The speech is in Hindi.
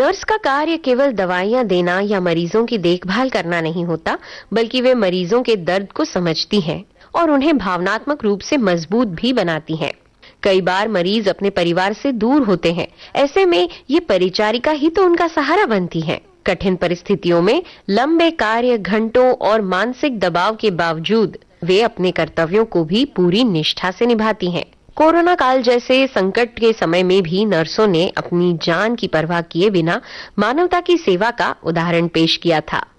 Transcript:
नर्स का कार्य केवल दवाइयां देना या मरीजों की देखभाल करना नहीं होता, बल्कि वे मरीजों के दर्द को समझती हैं और उन्हें भावनात्मक रूप से मजबूत भी बनाती हैं। कई बार मरीज अपने परिवार से दूर होते हैं, ऐसे में ये परिचारिका ही तो उनका सहारा बनती हैं। कठिन परिस्थितियों में लंबे कार्य घंटों और मानसिक दबाव के बावजूद वे अपने कर्तव्यों को भी पूरी निष्ठा से निभाती हैं। कोरोना काल जैसे संकट के समय में भी नर्सों ने अपनी जान की परवाह किए बिना मानवता की सेवा का उदाहरण पेश किया था।